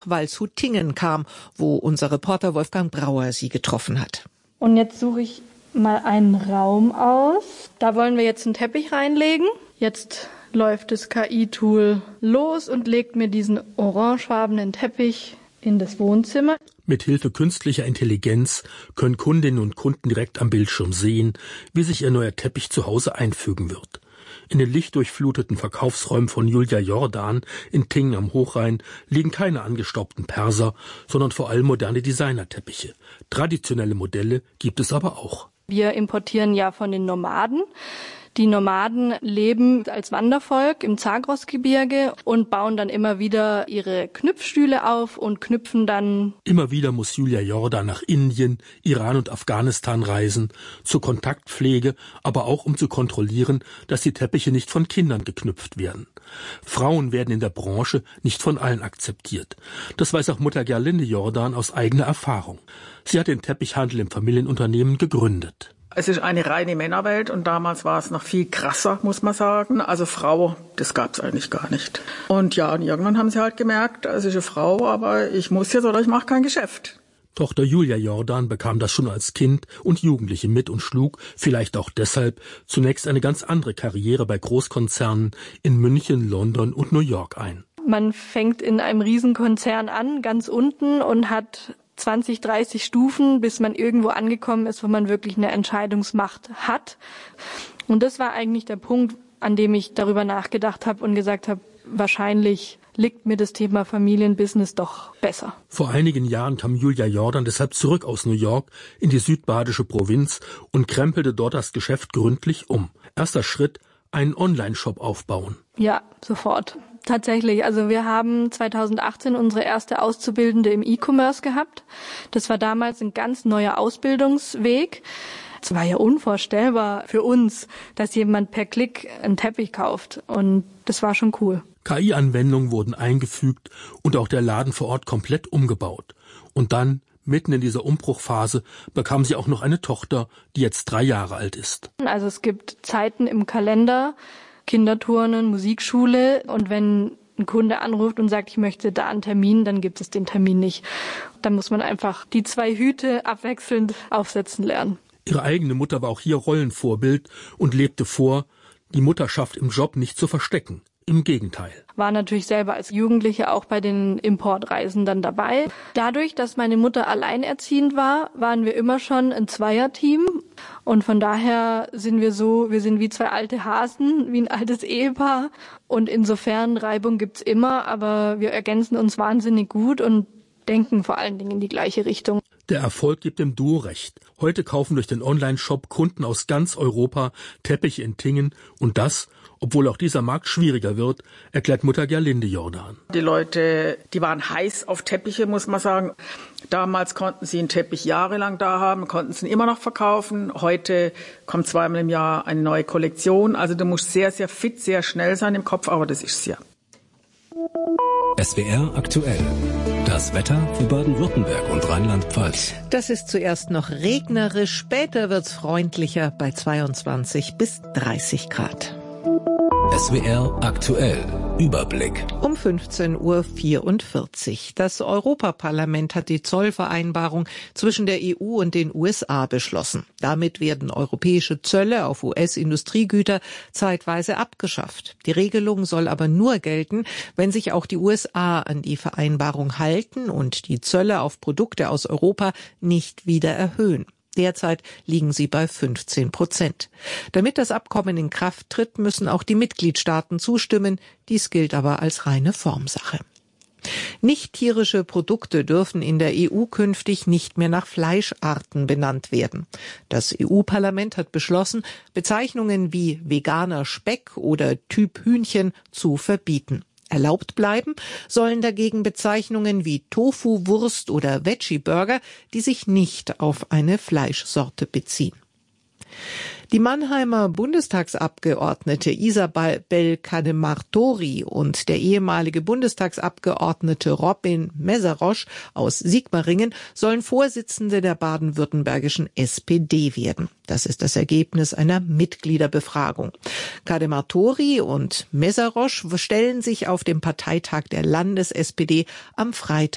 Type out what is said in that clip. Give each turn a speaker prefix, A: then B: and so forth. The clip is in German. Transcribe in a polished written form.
A: Walshut-Tiengen kam, wo unser Reporter Wolfgang Brauer sie getroffen hat.
B: Und jetzt suche ich mal einen Raum aus. Da wollen wir jetzt einen Teppich reinlegen. Jetzt läuft das KI-Tool los und legt mir diesen orangefarbenen Teppich in das Wohnzimmer.
C: Mithilfe künstlicher Intelligenz können Kundinnen und Kunden direkt am Bildschirm sehen, wie sich ihr neuer Teppich zu Hause einfügen wird. In den lichtdurchfluteten Verkaufsräumen von Julia Jordan in Tingen am Hochrhein liegen keine angestaubten Perser, sondern vor allem moderne Designerteppiche. Traditionelle Modelle gibt es aber auch.
B: Wir importieren ja von den Nomaden. Die Nomaden leben als Wandervolk im Zagrosgebirge und bauen dann immer wieder ihre Knüpfstühle auf und knüpfen dann.
C: Immer wieder muss Julia Jordan nach Indien, Iran und Afghanistan reisen, zur Kontaktpflege, aber auch um zu kontrollieren, dass die Teppiche nicht von Kindern geknüpft werden. Frauen werden in der Branche nicht von allen akzeptiert. Das weiß auch Mutter Gerlinde Jordan aus eigener Erfahrung. Sie hat den Teppichhandel im Familienunternehmen gegründet.
D: Es ist eine reine Männerwelt und damals war es noch viel krasser, muss man sagen. Also Frau, das gab es eigentlich gar nicht. Und ja, und irgendwann haben sie halt gemerkt, es ist eine Frau, aber ich muss jetzt oder ich mache kein Geschäft.
C: Tochter Julia Jordan bekam das schon als Kind und Jugendliche mit und schlug, vielleicht auch deshalb, zunächst eine ganz andere Karriere bei Großkonzernen in München, London und New York ein.
B: Man fängt in einem Riesenkonzern an, ganz unten und hat 20, 30 Stufen, bis man irgendwo angekommen ist, wo man wirklich eine Entscheidungsmacht hat. Und das war eigentlich der Punkt, an dem ich darüber nachgedacht habe und gesagt habe, wahrscheinlich liegt mir das Thema Familienbusiness doch besser.
C: Vor einigen Jahren kam Julia Jordan deshalb zurück aus New York in die südbadische Provinz und krempelte dort das Geschäft gründlich um. Erster Schritt, einen Online-Shop aufbauen.
B: Ja, sofort. Tatsächlich, also wir haben 2018 unsere erste Auszubildende im E-Commerce gehabt. Das war damals ein ganz neuer Ausbildungsweg. Es war ja unvorstellbar für uns, dass jemand per Klick einen Teppich kauft. Und das war schon cool.
C: KI-Anwendungen wurden eingefügt und auch der Laden vor Ort komplett umgebaut. Und dann, mitten in dieser Umbruchphase, bekam sie auch noch eine Tochter, die jetzt 3 Jahre alt ist.
B: Also es gibt Zeiten im Kalender, Kinderturnen, Musikschule, und wenn ein Kunde anruft und sagt, ich möchte da einen Termin, dann gibt es den Termin nicht. Da muss man einfach die 2 Hüte abwechselnd aufsetzen lernen.
C: Ihre eigene Mutter war auch hier Rollenvorbild und lebte vor, die Mutterschaft im Job nicht zu verstecken. Im Gegenteil.
B: War natürlich selber als Jugendliche auch bei den Importreisen dann dabei. Dadurch, dass meine Mutter alleinerziehend war, waren wir immer schon ein Zweierteam. Und von daher sind wir sind wie 2 alte Hasen, wie ein altes Ehepaar. Und insofern, Reibung gibt's immer, aber wir ergänzen uns wahnsinnig gut und denken vor allen Dingen in die gleiche Richtung.
C: Der Erfolg gibt dem Duo recht. Heute kaufen durch den Online-Shop Kunden aus ganz Europa Teppiche in Tingen und das, obwohl auch dieser Markt schwieriger wird, erklärt Mutter Gerlinde Jordan.
D: Die Leute, die waren heiß auf Teppiche, muss man sagen. Damals konnten sie einen Teppich jahrelang da haben, konnten sie ihn immer noch verkaufen. Heute kommt 2-mal im Jahr eine neue Kollektion. Also du musst sehr, sehr fit, sehr schnell sein im Kopf, aber das ist es ja.
E: SWR aktuell. Das Wetter für Baden-Württemberg und Rheinland-Pfalz.
A: Das ist zuerst noch regnerisch, später wird's freundlicher bei 22 bis 30 Grad.
E: SWR aktuell. Überblick.
A: Um 15:44 Uhr. Das Europaparlament hat die Zollvereinbarung zwischen der EU und den USA beschlossen. Damit werden europäische Zölle auf US-Industriegüter zeitweise abgeschafft. Die Regelung soll aber nur gelten, wenn sich auch die USA an die Vereinbarung halten und die Zölle auf Produkte aus Europa nicht wieder erhöhen. Derzeit liegen sie bei 15%. Damit das Abkommen in Kraft tritt, müssen auch die Mitgliedstaaten zustimmen. Dies gilt aber als reine Formsache. Nicht-tierische Produkte dürfen in der EU künftig nicht mehr nach Fleischarten benannt werden. Das EU-Parlament hat beschlossen, Bezeichnungen wie veganer Speck oder Typ Hühnchen zu verbieten. Erlaubt bleiben sollen dagegen Bezeichnungen wie Tofu-Wurst oder Veggie-Burger, die sich nicht auf eine Fleischsorte beziehen. Die Mannheimer Bundestagsabgeordnete Isabel Cademartori und der ehemalige Bundestagsabgeordnete Robin Meszaros aus Sigmaringen sollen Vorsitzende der baden-württembergischen SPD werden. Das ist das Ergebnis einer Mitgliederbefragung. Cademartori und Meszaros stellen sich auf dem Parteitag der Landes-SPD am Freitag